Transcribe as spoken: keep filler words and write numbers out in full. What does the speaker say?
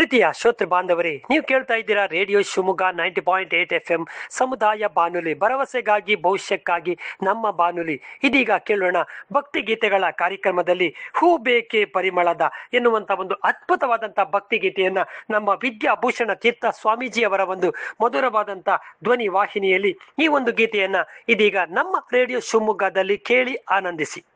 ಪ್ರೀತಿಯ ಶ್ರೋತೃ ಬಾಂಧವರೇ, ನೀವು ಕೇಳ್ತಾ ಇದ್ದೀರಾ radio Shivamogga ninety point eight F M ಸಮುದಾಯ ಬಾನುಲಿ, ಭರವಸೆಗಾಗಿ ಭವಿಷ್ಯಕ್ಕಾಗಿ ನಮ್ಮ ಬಾನುಲಿ. ಇದೀಗ ಕೇಳೋಣ ಭಕ್ತಿ ಗೀತೆಗಳ ಕಾರ್ಯಕ್ರಮದಲ್ಲಿ ಹೂ ಬೇಕೆ ಪರಿಮಳದ ಎನ್ನುವಂತ ಒಂದು ಅದ್ಭುತವಾದಂತ ಭಕ್ತಿ ಗೀತೆಯನ್ನ ನಮ್ಮ ವಿದ್ಯಾಭೂಷಣ ತೀರ್ಥ ಸ್ವಾಮೀಜಿಯವರ ಒಂದು ಮಧುರವಾದಂತ ಧ್ವನಿ ವಾಹಿನಿಯಲ್ಲಿ ಈ ಒಂದು ಗೀತೆಯನ್ನ ಇದೀಗ ನಮ್ಮ ರೇಡಿಯೋ ಶಿವಮೊಗ್ಗದಲ್ಲಿ ಕೇಳಿ ಆನಂದಿಸಿ.